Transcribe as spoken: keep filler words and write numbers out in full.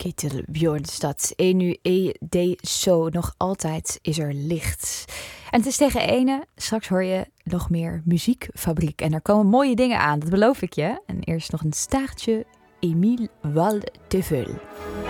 Kittel Bjornstad. Enu e de zo. Nog altijd is er licht. En het is tegen ene. Straks hoor je nog meer muziekfabriek. En er komen mooie dingen aan, dat beloof ik je. En eerst nog een staartje Emile Waldteufel.